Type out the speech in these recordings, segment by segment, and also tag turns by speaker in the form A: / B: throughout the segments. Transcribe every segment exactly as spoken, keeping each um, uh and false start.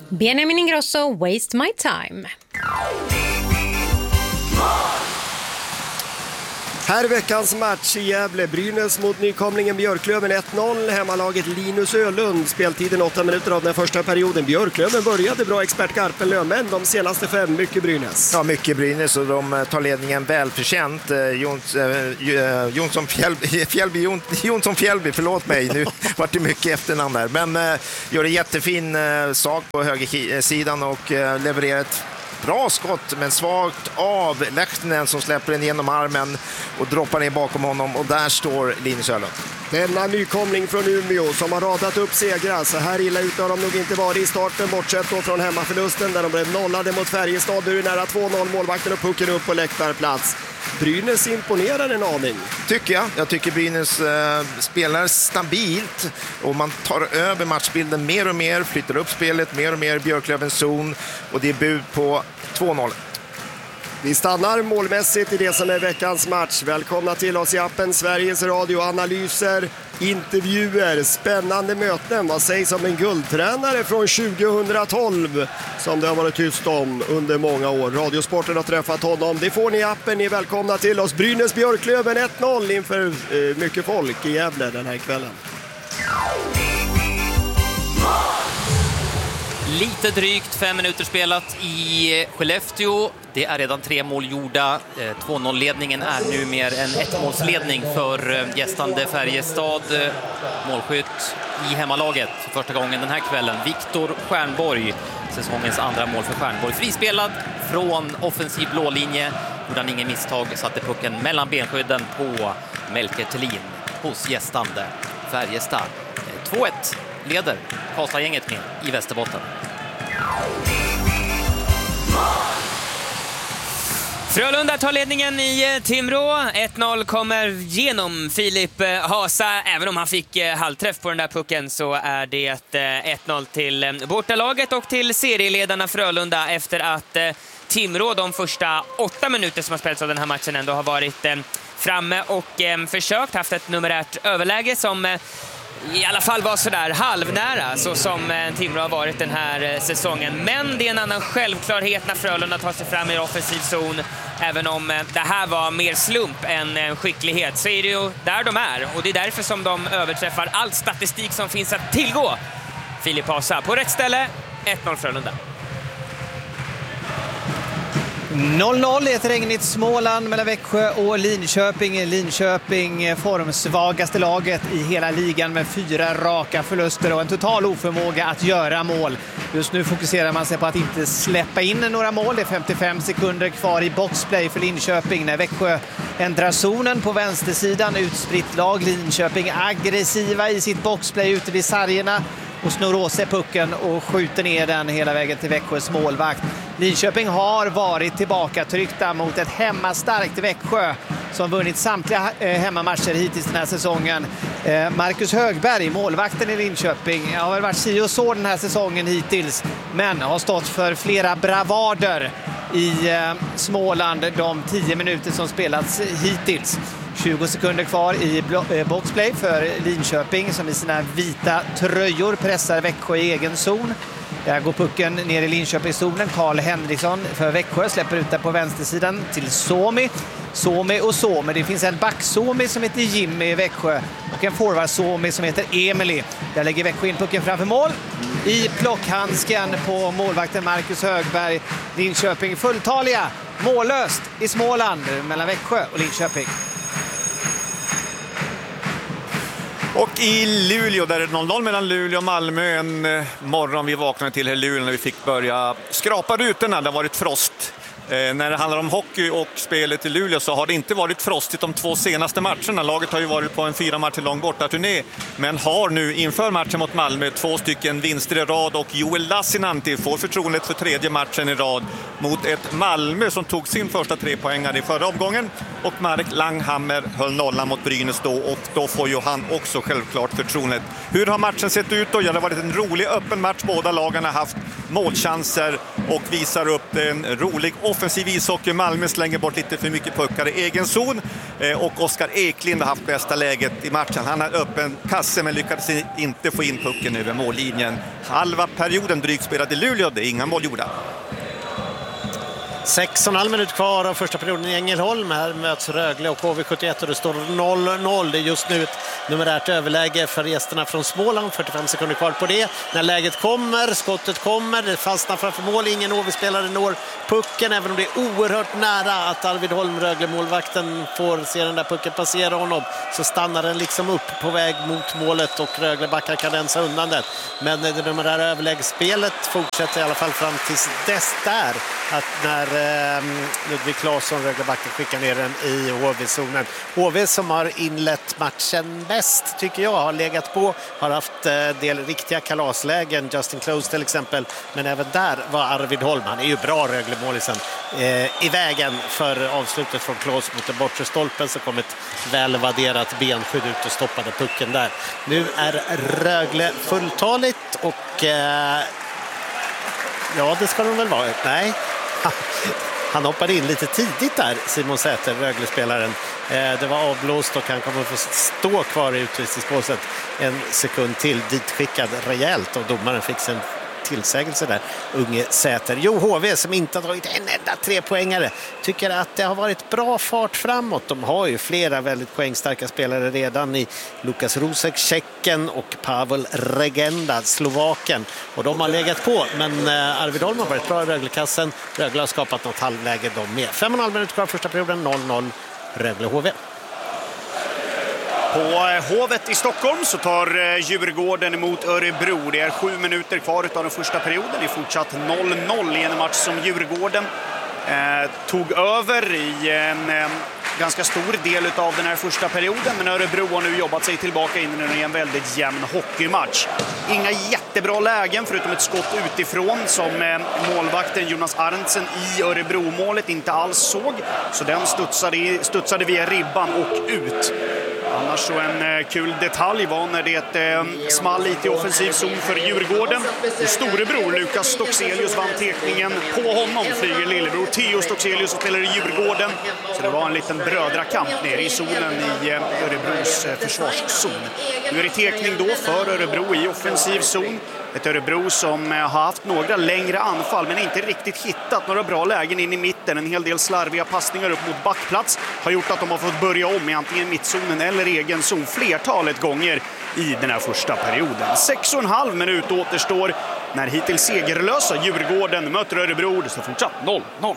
A: Benjamin Ingrosso, Waste My Time.
B: Här är veckans match i Gävle. Brynäs mot nykomlingen Björklöven ett noll. Hemmalaget Linus Ölund. Speltiden åtta minuter av den första perioden. Björklöven började bra, expert Garpenlöv, men de senaste fem mycket Brynäs.
C: Ja, mycket Brynäs och de tar ledningen välförtjänt. Jons, äh, Jonsson Fjällby, Fjällby, Jonsson Fjällby, förlåt mig, nu var det mycket efternamn där. Men äh, gör en jättefin äh, sak på högersidan och äh, levererar ett bra skott, men svagt av Lehtinen som släpper den genom armen och droppar ner bakom honom, och där står Linus Ölund.
B: Denna nykomling från Umeå som har radat upp segrar. Så här illa ut har de nog inte varit i starten, bortsett då från hemmaförlusten där de blev nollade mot Färjestad. Nu är nära två noll, målvakten och pucken upp på läktarplats. Brynäs imponerar en aning.
C: Tycker jag. Jag tycker Brynäs äh, spelar stabilt och man tar över matchbilden mer och mer, flyttar upp spelet mer och mer i Björklövens zon, och det är bud på två noll.
B: Vi stannar målmässigt i det som är veckans match. Välkomna till oss i appen Sveriges Radio. Analyser, intervjuer, spännande möten. Vad sägs om en guldtränare från tjugohundratolv som det har varit tyst om under många år? Radiosporten har träffat honom. Det får ni i appen. Ni är välkomna till oss. Brynäs Björklöven ett noll inför eh, mycket folk i Gävle den här kvällen.
D: Lite drygt fem minuter spelat i Skellefteå. Det är redan tre mål gjorda. två noll-ledningen är nu mer en ettmålsledning för gästande Färjestad. Målskytt i hemmalaget för första gången den här kvällen. Viktor Stjernborg, säsongens andra mål för Stjernborg. Frispelad från offensiv blålinje. Gjorde han ingen misstag, satte pucken mellan benskydden på Melker Thelin hos gästande Färjestad. två ett leder Karlstad-gänget med i Västerbotten.
E: Frölunda tar ledningen i Timrå. ett noll kommer genom Filip Hasa. Även om han fick halvträff på den där pucken så är det ett noll till bortalaget och till serieledarna Frölunda efter att Timrå de första åtta minuter som har spelats av den här matchen ändå har varit framme och försökt, haft ett numerärt överläge som i alla fall var sådär halvnära så som Timrå har varit den här säsongen. Men det är en annan självklarhet när Frölunda tar sig fram i offensiv zon. Även om det här var mer slump än skicklighet så är det ju där de är. Och det är därför som de överträffar all statistik som finns att tillgå. Filip Hasa på rätt ställe, ett noll Frölunda.
F: noll noll i ett regnigt Småland mellan Växjö och Linköping. Linköping formsvagaste laget i hela ligan med fyra raka förluster och en total oförmåga att göra mål. Just nu fokuserar man sig på att inte släppa in några mål. Det är femtiofem sekunder kvar i boxplay för Linköping när Växjö ändrar zonen på vänstersidan. Utspritt lag, Linköping aggressiva i sitt boxplay ute vid sargerna och snor åt sig pucken och skjuter ner den hela vägen till Växjös målvakt. Linköping har varit tillbaka tryckta mot ett hemmastarkt Växjö som vunnit samtliga eh, hemmamatcher hittills den här säsongen. Eh, Marcus Högberg, målvakten i Linköping, har väl varit si och så den här säsongen hittills, men har stått för flera bravader i eh, Småland de tio minuter som spelats hittills. tjugo sekunder kvar i boxplay för Linköping som i sina vita tröjor pressar Växjö i egen zon. Där går pucken ner i Linköpingszonen. Karl Henriksson för Växjö släpper ut där på vänstersidan till Suomi. Suomi och Suomi. Det finns en back-Suomi som heter Jimmy i Växjö och en forward-Suomi som heter Emily. Där lägger Växjö in pucken framför mål. I plockhandsken på målvakten Marcus Högberg. Linköping fulltaliga. Mållöst i Småland mellan Växjö och Linköping.
G: Och i Luleå, där är det noll noll mellan Luleå och Malmö. En morgon vi vaknade till här i Luleå när vi fick börja skrapa rutorna. Det har varit frost. Eh, när det handlar om hockey och spelet i Luleå så har det inte varit frostigt de två senaste matcherna. Laget har ju varit på en fyra matcher lång bortaturné, men har nu inför matchen mot Malmö två stycken vinster i rad och Joel Lassinantti får förtroendet för tredje matchen i rad mot ett Malmö som tog sin första tre poängar i förra omgången, och Marek Langhammer höll nollan mot Brynäs då, och då får ju han också självklart förtroendet. Hur har matchen sett ut då? Ja, det har varit en rolig öppen match. Båda lagarna har haft målchanser och visar upp en rolig offensiv ishockey. Malmö slänger bort lite för mycket puckar i egen zon och Oskar Eklind har haft bästa läget i matchen. Han har öppen kasse men lyckades inte få in pucken över mållinjen. Halva perioden drygt spelade i Luleå, det är inga mål gjorda.
H: sex och en halv minut kvar av första perioden i Ängelholm. Här möts Rögle och H V sjuttioett och det står noll noll. Det är just nu ett numerärt överläge för gästerna från Småland. fyrtiofem sekunder kvar på det. När läget kommer, skottet kommer, det fastnar framför mål. Ingen H V-spelare når pucken, även om det är oerhört nära att Arvid Holm, Rögle-målvakten, får se den där pucken passera honom. Så stannar den liksom upp på väg mot målet och Rögle backar kan rensa undan det. Men det numerära överlägsspelet fortsätter i alla fall fram tills dess där. Att när Ludvig Claesson, Röglebacken, skickar ner den i H V-zonen. H V som har inlett matchen bäst tycker jag, har legat på, har haft del riktiga kalaslägen, Justin Close till exempel, men även där var Arvid Holm, han är ju bra Rögle-målisen, eh, i vägen för avslutet från Claes mot den bortre stolpen, så kom ett välvärderat benskydd ut och stoppade pucken där. Nu är Rögle fulltaligt och eh, ja, det ska de väl vara. Nej, han hoppade in lite tidigt där, Simon Säter, Rögle-spelaren. Det var avblåst och han kommer få stå kvar i utvisningsbåset en sekund till, ditskickad rejält, och domaren fick sin tillsägelse där, unge Säter. Jo, H V som inte har tagit en enda trepoängare tycker att det har varit bra fart framåt. De har ju flera väldigt poängstarka spelare redan i Lukas Rosek, Tjecken, och Pavel Regenda, Slovaken. Och de har legat på, men Arvid Holm har varit bra i Röglekassen. Rögle har skapat något halvläge de med. Fem och en halv minut kvar första perioden, noll noll Rögle-H V.
I: På Hovet i Stockholm så tar Djurgården emot Örebro. Det är sju minuter kvar av den första perioden. Det är fortsatt noll noll i en match som Djurgården eh, tog över i en eh, ganska stor del av den här första perioden. Men Örebro har nu jobbat sig tillbaka in i en väldigt jämn hockeymatch. Inga jättebra lägen förutom ett skott utifrån som eh, målvakten Jonas Arntzen i Örebro-målet inte alls såg. Så den studsade, studsade via ribban och ut. Annars så en eh, kul detalj var när det eh, small lite i offensiv zon för Djurgården. Och storebror Lukas Stockselius vann tekningen. På honom flyger lillebror Theo Stockselius och spelar i Djurgården. Så det var en liten brödrakamp nere i zonen i eh, Örebros eh, försvarszon. Nu är det tekning då för Örebro i offensiv zon. Ett Örebro som har haft några längre anfall men inte riktigt hittat några bra lägen in i mitten. En hel del slarviga passningar upp mot backplats har gjort att de har fått börja om i antingen mittzonen eller egen zon flertalet gånger i den här första perioden. Sex och en halv minut återstår när hittills segerlösa Djurgården möter Örebro. Det står fortsatt noll noll.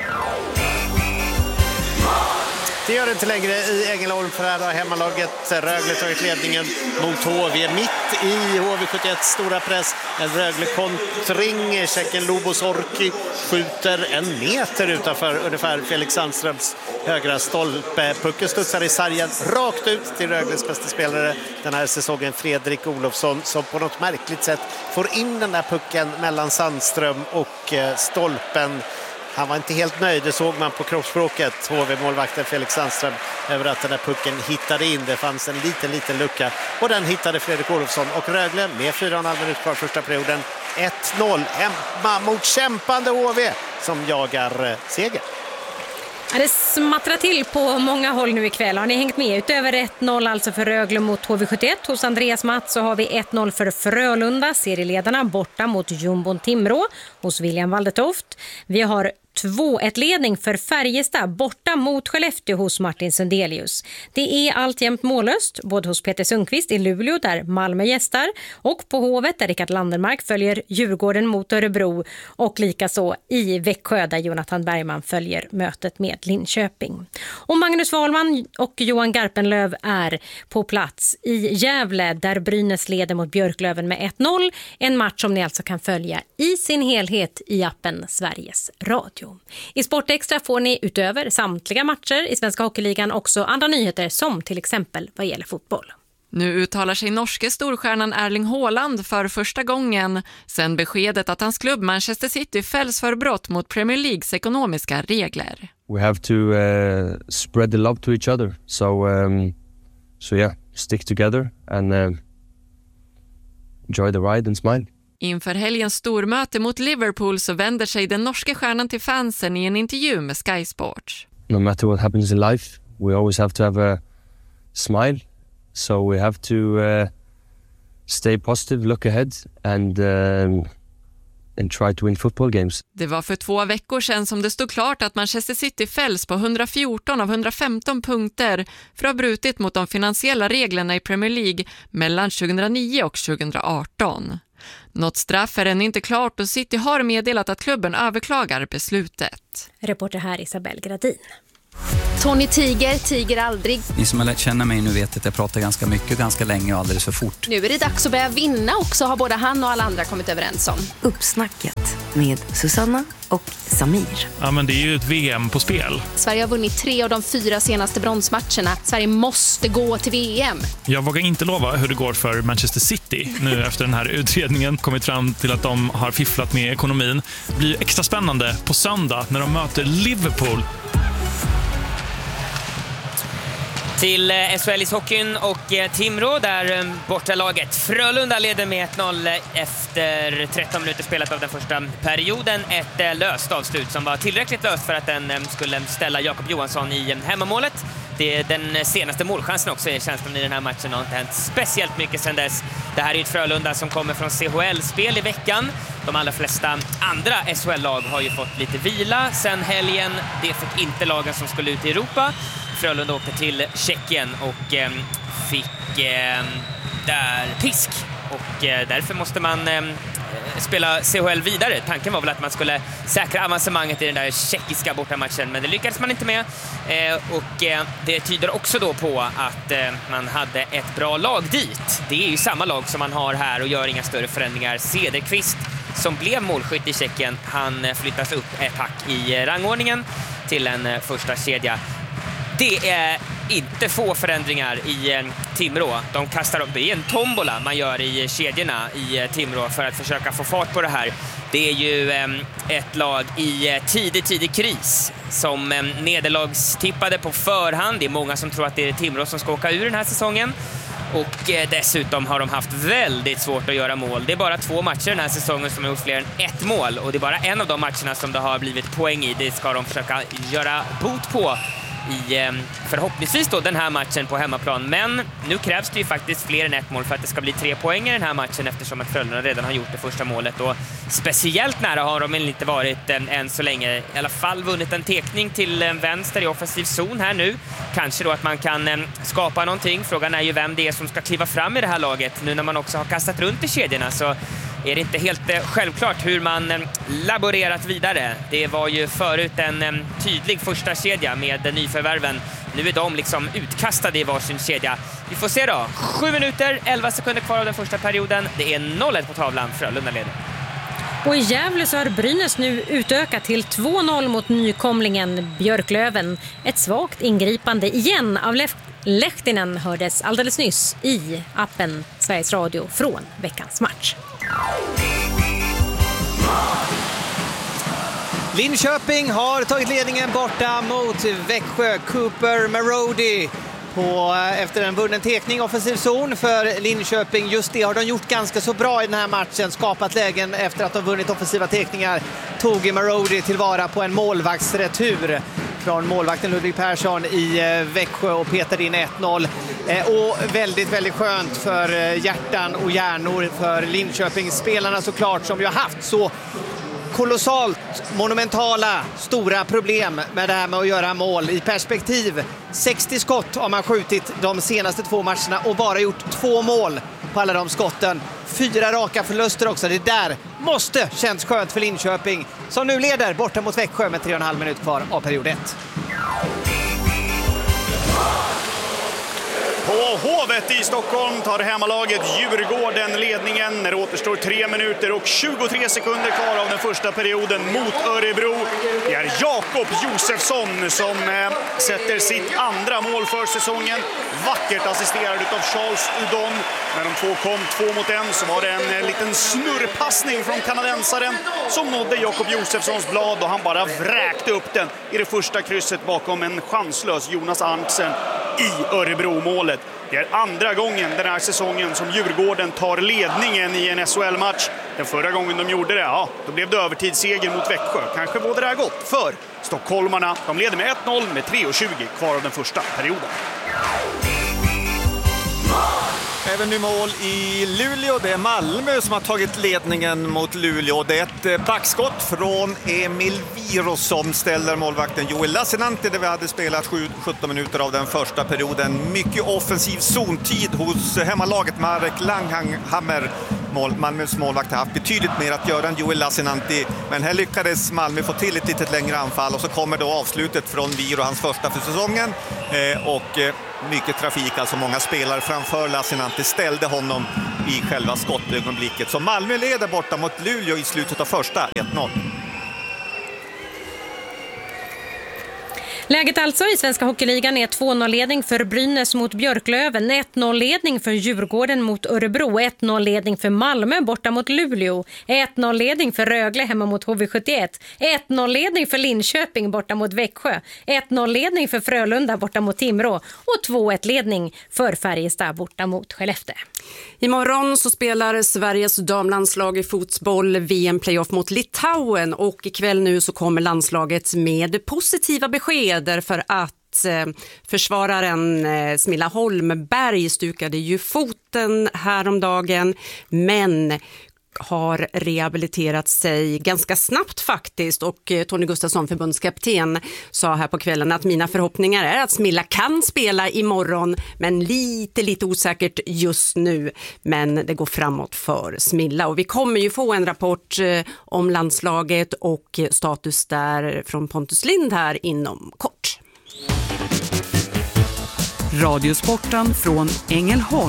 H: Det gör det inte längre i Ängelholm, för här har hemmalaget Rögle tagit ledningen mot H V. Mitt i H V sjuttioett stora press. En Rögle-kontring. Tjecken Lobos Orki skjuter en meter utanför ungefär Felix Sandströms högra stolpe. Pucken studsar i sargen rakt ut till Rögles bästa spelare den här säsongen, Fredrik Olofsson, som på något märkligt sätt får in den där pucken mellan Sandström och stolpen. Han var inte helt nöjd, det såg man på kroppsspråket, H V-målvakten Felix Sandström, över att den där pucken hittade in. Det fanns en liten, liten lucka och den hittade Fredrik Olofsson, och Rögle med fyra och en halv minut kvar första perioden. ett noll hemma mot kämpande H V som jagar seger.
A: Det smattrar till på många håll nu ikväll. Har ni hängt med? Utöver ett noll alltså för Rögle mot H V sjuttioett hos Andreas Mats, så har vi ett noll för Frölunda, serieledarna, borta mot Jumbon Timrå hos William Waldetoft. Vi har två ett ledning för Färjestad borta mot Skellefteå hos Martin Sundelius. Det är alltjämt mållöst både hos Peter Sundqvist i Luleå där Malmö gästar, och på Hovet där Rickard Landermark följer Djurgården mot Örebro, och likaså i Växjö där Jonathan Bergman följer mötet med Linköping. Och Magnus Wahlman och Johan Garpenlöv är på plats i Gävle där Brynäs leder mot Björklöven med ett noll. En match som ni alltså kan följa i sin helhet i appen Sveriges Radio. I Sportextra får ni utöver samtliga matcher i Svenska Hockeyligan också andra nyheter, som till exempel vad gäller fotboll.
J: Nu uttalar sig norske storstjärnan Erling Haaland för första gången sedan beskedet att hans klubb Manchester City fälls för brott mot Premier Leagues ekonomiska regler.
K: We have to uh, spread the love to each other. So, um, so yeah, stick together and uh, enjoy the ride and smile.
J: Inför helgens stormöte mot Liverpool så vänder sig den norska stjärnan till fansen i en intervju med Sky Sports.
K: No matter what happens in life, we always have to have a smile. So we have to uh, stay positive, look ahead and um, and try to win football games.
J: Det var för två veckor sedan som det stod klart att Manchester City fälls på hundrafjorton av hundrafemton punkter för att ha brutit mot de finansiella reglerna i Premier League mellan tjugohundranio och tjugohundraarton. Något straff är än inte klart och City har meddelat att klubben överklagar beslutet.
A: Reporter här Isabel Gradin.
L: Tony Tiger, Tiger aldrig.
M: Ni som har lärt känna mig nu vet att jag pratar ganska mycket, ganska länge och alldeles för fort.
L: Nu är det dags att börja vinna också, har både han och alla andra kommit överens om.
N: Uppsnacket med Susanna och Samir.
O: Ja, men det är ju ett V M på spel.
L: Sverige har vunnit tre av de fyra senaste bronsmatcherna. Sverige måste gå till V M.
O: Jag vågar inte lova hur det går för Manchester City nu efter den här utredningen kommit fram till att de har fifflat med ekonomin. Det blir extra spännande på söndag när de möter Liverpool.
E: Till S H L-ishockeyn och Timrå där bortalaget Frölunda leder med ett noll efter tretton minuter spelat av den första perioden. Ett löst avslut som var tillräckligt löst för att den skulle ställa Jakob Johansson i hemmamålet. Det är den senaste målchansen också i känslan i den här matchen och inte hänt speciellt mycket sedan dess. Det här är ett Frölunda som kommer från C H L-spel i veckan. De allra flesta andra S H L-lag har ju fått lite vila sen helgen. Det fick inte lagen som skulle ut i Europa. Frölunda åkte till Tjeckien och eh, fick eh, där pisk. Och eh, därför måste man eh, spela C H L vidare. Tanken var väl att man skulle säkra avancemanget i den där tjeckiska bortamatchen, men det lyckades man inte med. Eh, och eh, det tyder också då på att eh, man hade ett bra lag dit. Det är ju samma lag som man har här och gör inga större förändringar. Cederqvist som blev målskytt i Tjeckien, han flyttas upp ett hack i rangordningen till en eh, första kedja. Det är inte få förändringar i Timrå. De kastar upp i en tombola man gör i kedjorna i Timrå för att försöka få fart på det här. Det är ju ett lag i tidig, tidig kris som nederlagstippade på förhand. Det är många som tror att det är Timrå som ska åka ur den här säsongen. Och dessutom har de haft väldigt svårt att göra mål. Det är bara två matcher den här säsongen som har gjort fler än ett mål. Och det är bara en av de matcherna som det har blivit poäng i. Det ska de försöka göra bot på i förhoppningsvis då den här matchen på hemmaplan. Men nu krävs det ju faktiskt fler än ett mål för att det ska bli tre poäng i den här matchen eftersom att Frölunda redan har gjort det första målet. Och speciellt nära har de inte varit än, än så länge. I alla fall vunnit en tekning till vänster i offensiv zon här nu. Kanske då att man kan äm, skapa någonting. Frågan är ju vem det är som ska kliva fram i det här laget. Nu när man också har kastat runt i kedjorna så är det inte helt eh, självklart hur man eh, laborerat vidare. Det var ju förut en eh, tydlig första kedja med eh, nyförvärven. Nu är de liksom utkastade i varsin kedja. Vi får se då. Sju minuter, elva sekunder kvar av den första perioden. Det är noll ett på tavlan. Frölunda leder.
A: Och i Gävle så har Brynäs nu utökat till två noll mot nykomlingen Björklöven. Ett svagt ingripande igen av Lef- Lehtinen hördes alldeles nyss i appen Sveriges Radio från veckans match.
F: Linköping har tagit ledningen borta mot Växjö. Cooper Marody på, efter en vunnen tekning offensiv zon för Linköping. Just det har de gjort ganska så bra i den här matchen. Skapat lägen efter att de vunnit offensiva tekningar. Tog Marody tillvara på en målvaktsretur från målvakten Ludvig Persson i Växjö och petade in ett noll. Och väldigt, väldigt skönt för hjärtan och hjärnor för Linköpingsspelarna såklart, som ju har haft så kolossalt monumentala stora problem med det här med att göra mål. I perspektiv sextio skott har man skjutit de senaste två matcherna och bara gjort två mål på alla de skotten. Fyra raka förluster också. Det där måste känns skönt för Linköping som nu leder borta mot Växjö med tre och en halv minut kvar av period ett.
I: På Hovet i Stockholm tar hemmalaget Djurgården ledningen när det återstår tre minuter och tjugotre sekunder kvar av den första perioden mot Örebro. Det är Jakob Josefsson som eh, sätter sitt andra mål för säsongen. Vackert assisterad av Charles Udon. När de två kom två mot en så var det en eh, liten snurrpassning från kanadensaren som nådde Jakob Josefssons blad och han bara vräkte upp den i det första krysset bakom en chanslös Jonas Arntzen i Örebro-målet. Det är andra gången den här säsongen som Djurgården tar ledningen i en S H L-match. Den förra gången de gjorde det, ja, då blev det övertidsseger mot Växjö. Kanske både det här gott för stockholmarna. De leder med ett noll med tre tjugo kvar av den första perioden.
G: Även nu mål i Luleå. Det är Malmö som har tagit ledningen mot Luleå. Det är ett backskott från Emil Viro som ställer målvakten Joel Lassinantti där vi hade spelat sjutton minuter av den första perioden. Mycket offensiv zontid hos hemmalaget. Marek Langhammer, mål, Malmös målvakt, har haft betydligt mer att göra än Joel Lassinantti. Men här lyckades Malmö få till ett litet längre anfall och så kommer då avslutet från Viro, hans första för säsongen. Eh, och eh, mycket trafik, alltså många spelare framför Lassinantti ställde honom i själva skottögonblicket. Så Malmö leder borta mot Luleå i slutet av första, ett noll.
A: Läget alltså i Svenska Hockeyligan är två noll-ledning för Brynäs mot Björklöven, ett noll-ledning för Djurgården mot Örebro, ett noll-ledning för Malmö borta mot Luleå, ett noll-ledning för Rögle hemma mot H V sjuttioett, ett noll-ledning för Linköping borta mot Växjö, ett noll-ledning för Frölunda borta mot Timrå och två ett-ledning för Färjestad borta mot Skellefteå.
P: Imorgon så spelar Sveriges damlandslag i fotboll V M-playoff mot Litauen och ikväll nu så kommer landslaget med positiva besked därför att eh, försvararen eh, Smilla Holmberg stukade ju foten häromdagen men har rehabiliterat sig ganska snabbt faktiskt och eh, Tony Gustafsson, förbundskapten, sa här på kvällen att mina förhoppningar är att Smilla kan spela imorgon men lite lite osäkert just nu, men det går framåt för Smilla och vi kommer ju få en rapport eh, om landslaget och eh, status där från Pontus Lind här inom kort.
Q: Radiosporten från Ängelholm.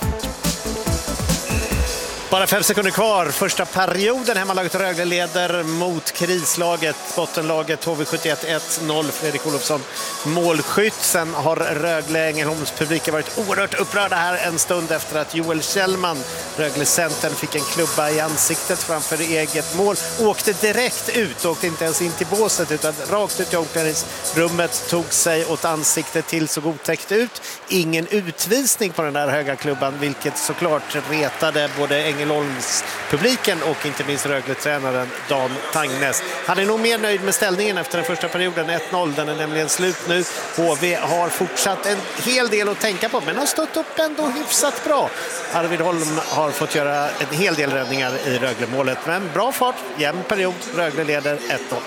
H: Bara fem sekunder kvar. Första perioden. Hemmalaget Rögle leder mot krislaget. Bottenlaget H V sjuttioett ett noll. Fredrik Olofsson målskytt. Sen har Rögle Ängelholms publik varit oerhört upprörda här en stund efter att Joel Kjellman, Rögle-centern, fick en klubba i ansiktet framför eget mål. Åkte direkt ut. Åkte inte ens in till båset utan rakt ut i omklädningsrummet. Tog sig åt ansiktet till, så otäckt ut. Ingen utvisning på den där höga klubban, vilket såklart retade både Ängelholms publiken och inte minst Rögle-tränaren Dan Tangnes. Han är nog mer nöjd med ställningen efter den första perioden, ett noll. Den är nämligen slut nu. H V har fortsatt en hel del att tänka på, men har stått upp ändå hyfsat bra. Arvid Holm har fått göra en hel del räddningar i Rögle-målet, men bra fart, jämn period. Rögle leder ett noll.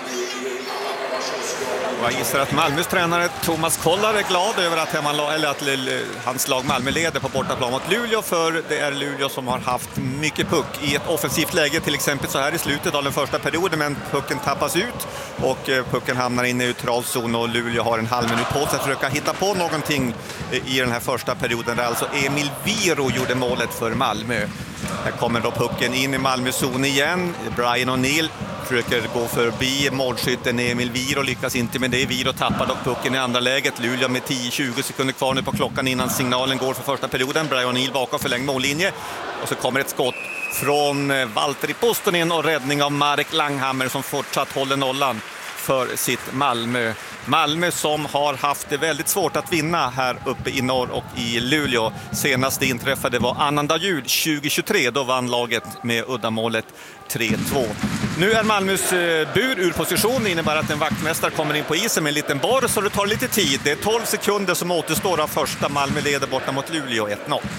G: Jag gissar att Malmös tränare Thomas Kollar är glad över att, hemma, eller att hans lag Malmö leder på bortaplan mot Luleå, för det är Luleå som har haft mycket puck i ett offensivt läge, till exempel så här i slutet av den första perioden, men pucken tappas ut och pucken hamnar in i neutral zon och Luleå har en halv minut på sig att försöka hitta på någonting i den här första perioden där alltså Emil Viro gjorde målet för Malmö. Här kommer då pucken in i Malmö zon igen. Brian O'Neill försöker gå förbi målskytten Emil Viro, lyckas inte med det. Viro tappar dock pucken i andra läget. Luleå med tio tjugo sekunder kvar nu på klockan innan signalen går för första perioden. Brian O'Neill bakom förlängd mållinje. Och så kommer ett skott från Valtteri Pustonen och räddning av Marek Langhammer som fortsatt håller nollan för sitt Malmö. Malmö som har haft det väldigt svårt att vinna här uppe i norr och i Luleå. Senast det inträffade var annandag jul tjugo tjugotre. Då vann laget med uddamålet tre två. Nu är Malmös bur ur position. Det innebär att en vaktmästare kommer in på isen med en liten borr, så det tar lite tid. Det är tolv sekunder som återstår av första. Malmö leder borta mot Luleå ett noll.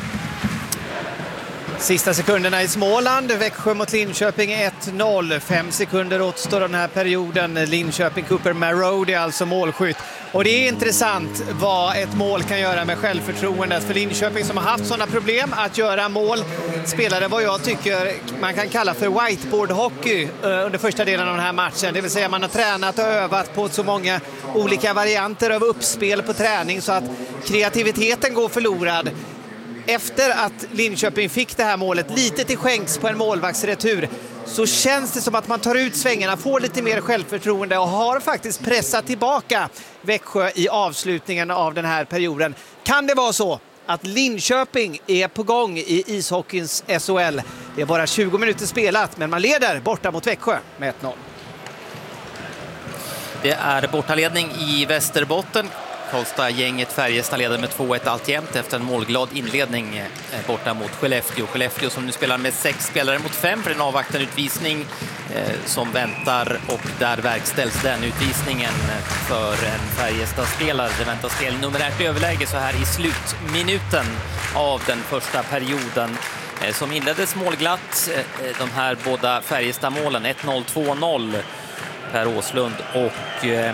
F: Sista sekunderna i Småland. Växjö mot Linköping ett noll. Fem sekunder återstår den här perioden. Linköping, Cooper Marody alltså målskytt. Och det är intressant vad ett mål kan göra med självförtroendet. För Linköping som har haft sådana problem att göra mål spelade vad jag tycker man kan kalla för whiteboard-hockey under första delen av den här matchen. Det vill säga man har tränat och övat på så många olika varianter av uppspel på träning så att kreativiteten går förlorad. Efter att Linköping fick det här målet lite till skänks på en målvaktsretur så känns det som att man tar ut svängarna, får lite mer självförtroende och har faktiskt pressat tillbaka Växjö i avslutningen av den här perioden. Kan det vara så att Linköping är på gång i ishockeyns S H L? Det är bara tjugo minuter spelat, men man leder borta mot Växjö med ett noll.
D: Det är bortaledning i Västerbotten. Karlstad-gänget. Färjestad leder med två ett alltjämt efter en målglad inledning borta mot Skellefteå. Skellefteå som nu spelar med sex spelare mot fem för en avvaktande utvisning eh, som väntar, och där verkställs den utvisningen för en Färjestad-spelare. Det väntar spel numerärt överläge så här i slutminuten av den första perioden eh, som inleddes målglatt. Eh, de här båda Färjestad-målen, ett noll, två noll. Per Åslund och eh,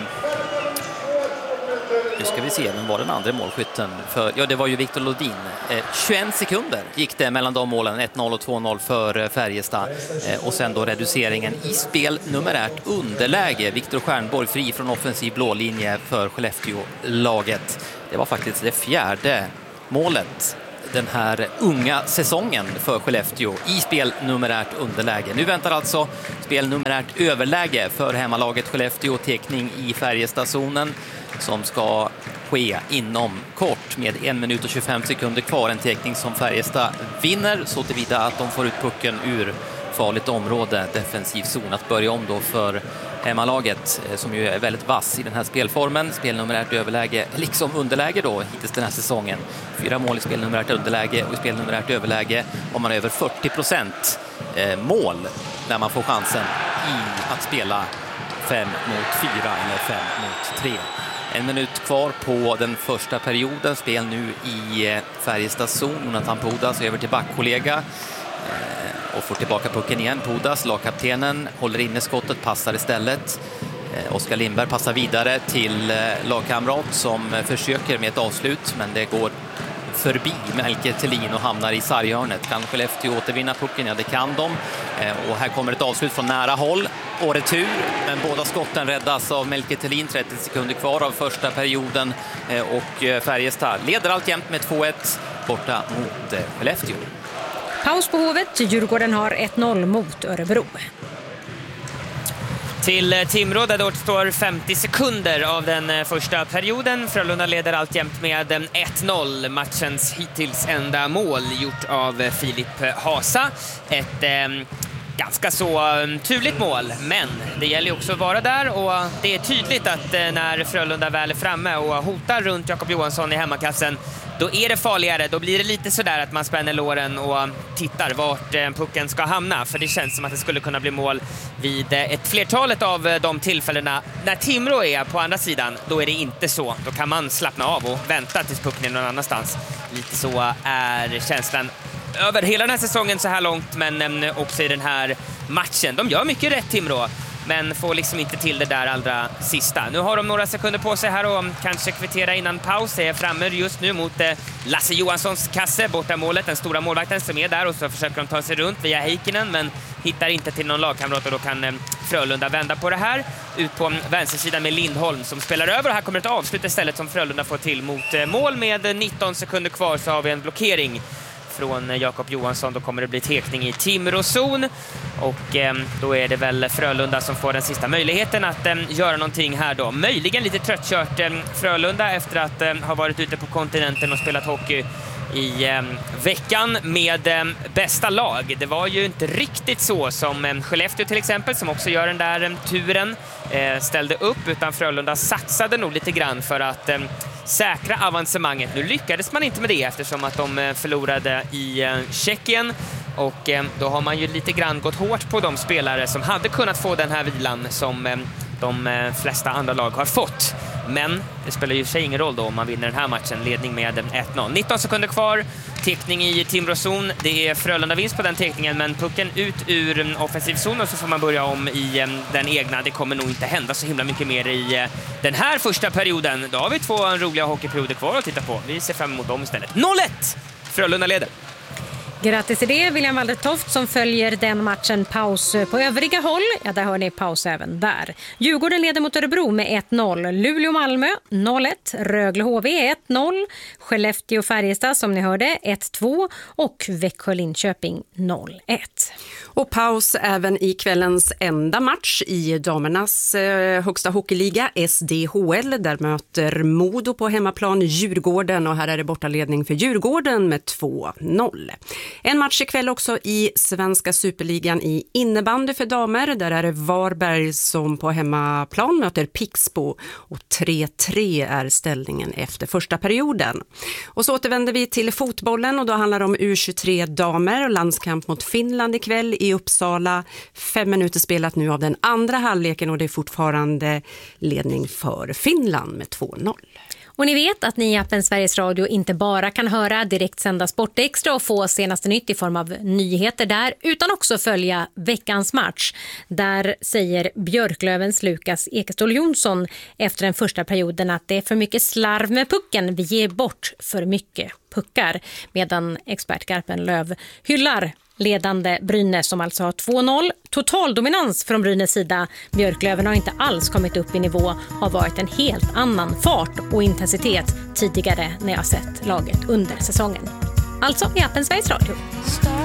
D: nu ska vi se, vem var den andra målskytten? För, ja, det var ju Victor Lodin. Eh, tjugoen sekunder gick det mellan de målen, ett noll och två noll för eh, Färjestad. Eh, och sen då reduceringen i spel numerärt underläge. Viktor Stjernborg fri från offensiv blålinje för Skellefteå-laget. Det var faktiskt det fjärde målet den här unga säsongen för Skellefteå i spel numerärt underläge. Nu väntar alltså spel numerärt överläge för hemmalaget Skellefteå, tekning i Färjestadzonen som ska ske inom kort med en minut och tjugofem sekunder kvar. En tekning som Färjestad vinner så tillvida att de får ut pucken ur farligt område, defensiv zon, att börja om då för hemmalaget som ju är väldigt vass i den här spelformen. Spelnumerärt överläge, liksom underläge då hittills den här säsongen. Fyra mål i spelnumerärt underläge, och i spelnumerärt överläge har man över fyrtio procent mål när man får chansen i att spela fem mot fyra eller fem mot tre. En minut kvar på den första perioden. Spel nu i Färjestads zon. Jonathan Pudas över till backkollega och får tillbaka pucken igen. Pudas, lagkaptenen, håller inne skottet, passar istället. Oskar Lindberg passar vidare till lagkamrat som försöker med ett avslut, men det går förbi Melker Thelin och hamnar i sarghörnet. Kan Skellefteå återvinna pucken? Ja, det kan de. Och här kommer ett avslut från nära håll och retur, men båda skotten räddas av Melker Thelin. trettio sekunder kvar av första perioden och Färjestad leder alltjämt med två ett borta mot Skellefteå.
A: Paus på Hovet. Djurgården har ett noll mot Örebro.
E: Till Timrå där det återstår femtio sekunder av den första perioden. Frölunda leder alltjämt med ett noll. Matchens hittills enda mål gjort av Filip Hasa. Ett eh, ganska så turligt mål, men det gäller också att vara där, och det är tydligt att eh, när Frölunda väl är framme och hotar runt Jakob Johansson i hemmakassen, då är det farligare. Då blir det lite sådär att man spänner låren och tittar vart pucken ska hamna. För det känns som att det skulle kunna bli mål vid ett flertalet av de tillfällena. När Timrå är på andra sidan, då är det inte så. Då kan man slappna av och vänta tills pucken är någon annanstans. Lite så är känslan över hela den här säsongen så här långt, men också i den här matchen. De gör mycket rätt, Timrå, men får liksom inte till det där allra sista. Nu har de några sekunder på sig här och kanske kvittera innan paus. Är framme just nu mot Lasse Johanssons kasse, borta målet, den stora målvakten som är där, och så försöker de ta sig runt via Heikkinen, men hittar inte till någon lagkamrat, och då kan Frölunda vända på det här. Ut på vänstersidan med Lindholm som spelar över, och här kommer ett avslut istället som Frölunda får till mot mål. Med nitton sekunder kvar så har vi en blockering från Jakob Johansson. Då kommer det bli tekning i Timrå-zon, och eh, då är det väl Frölunda som får den sista möjligheten att eh, göra någonting här då. Möjligen lite tröttkört eh, Frölunda efter att eh, ha varit ute på kontinenten och spelat hockey i eh, veckan med eh, bästa lag. Det var ju inte riktigt så som eh, Skellefteå till exempel, som också gör den där eh, turen, eh, ställde upp, utan Frölunda satsade nog lite grann för att eh, säkra avancemanget. Nu lyckades man inte med det eftersom att de förlorade i Tjeckien, och då har man ju lite grann gått hårt på de spelare som hade kunnat få den här vilan som de flesta andra lag har fått. Men det spelar ju sig ingen roll då om man vinner den här matchen. Ledning med ett noll. nitton sekunder kvar. Tekning i Timrå-zon. Det är Frölunda vinst på den tekningen, men pucken ut ur offensiv zon, och så får man börja om i den egna. Det kommer nog inte hända så himla mycket mer i den här första perioden. Då har vi två roliga hockeyperioder kvar att titta på. Vi ser fram emot dem istället. noll ett! Frölunda leder.
A: Grattis till det, William Waldertoft, som följer den matchen. Paus på övriga håll. Ja, där hör ni paus även där. Djurgården leder mot Örebro med ett noll. Luleå-Malmö noll ett. Rögle-H V ett noll. Skellefteå-Färjestad som ni hörde ett två. Och Växjö-Linköping noll ett.
P: Och paus även i kvällens enda match i damernas eh, högsta hockeyliga, S D H L. Där möter Modo på hemmaplan Djurgården och här är det bortaledning för Djurgården med två noll. En match ikväll också i svenska superligan i innebandy för damer. Där är det Varberg som på hemmaplan möter Pixbo och tre tre är ställningen efter första perioden. Och så återvänder vi till fotbollen och då handlar det om U tjugotre damer och landskamp mot Finland ikväll i Uppsala. Fem minuter spelat nu av den andra halvleken och det är fortfarande ledning för Finland med två noll.
A: Och ni vet att ni i appen Sveriges Radio inte bara kan höra direktsända Sportextra och få senaste nytt i form av nyheter där, utan också följa veckans match. Där säger Björklövens Lukas Ekestål Jonsson efter den första perioden att det är för mycket slarv med pucken. Vi ger bort för mycket puckar. Medan expert Garpenlöv hyllar ledande Brynäs som alltså har två noll. Total dominans från Brynäs sida. Björklöven har inte alls kommit upp i nivå. Har varit en helt annan fart och intensitet tidigare när jag sett laget under säsongen. Alltså i appen Sveriges Radio.